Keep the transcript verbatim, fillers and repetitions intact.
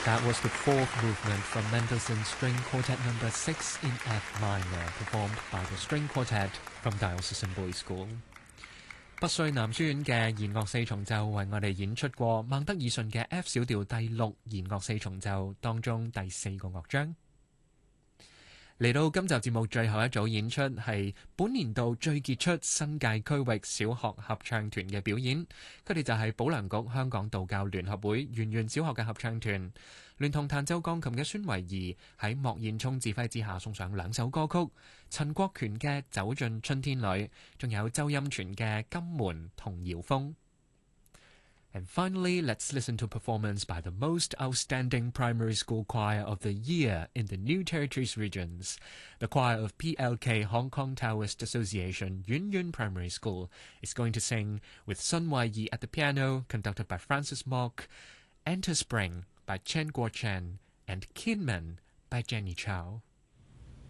That was the fourth movement from Mendelssohn's String Quartet Number Six in F minor, performed by the String Quartet from Diocesan Boys School. 北瑞南書院嘅弦樂四重奏為我哋演出過孟德爾遜嘅 F 小調第六弦樂四重奏當中第四個樂章。嚟到今集節目最後一組演出係本年度最傑出新界區域小學合唱團嘅表演，佢哋就係保良局香港道教聯合會圓玄小學嘅合唱團，聯同彈奏鋼琴嘅孫維儀喺莫燕聰指揮之下送上兩首歌曲，陳國權嘅《走進春天裏》，仲有周音泉嘅《金門童謠風》。And finally, let's listen to a performance by the most outstanding primary school choir of the year in the New Territories regions. The choir of P L K Hong Kong Taoist Association Yuen Yuen Primary School is going to sing with Sun Wai Yi at the piano, conducted by Francis Mock, Enter Spring by Chen Guo Chen, and Kinmen by Jenny Chow.